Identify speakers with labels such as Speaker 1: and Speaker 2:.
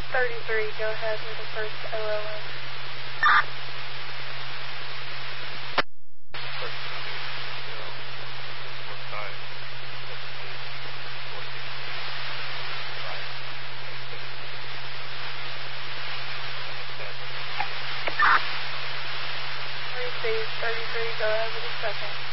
Speaker 1: 33, go ahead with the first OLM. Receive 33, go ahead with the second.